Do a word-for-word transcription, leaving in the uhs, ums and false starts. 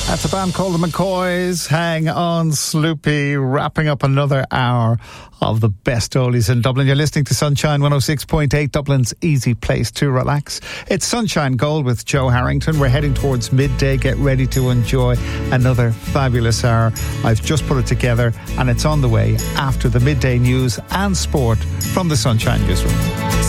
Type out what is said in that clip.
That's a band called the McCoys. Hang on, Sloopy, wrapping up another hour of the best oldies in Dublin. You're listening to Sunshine one oh six point eight, Dublin's easy place to relax. It's Sunshine Gold with Joe Harrington. We're heading towards midday. Get ready to enjoy another fabulous hour. I've just put it together and it's on the way after the midday news and sport from the Sunshine Newsroom.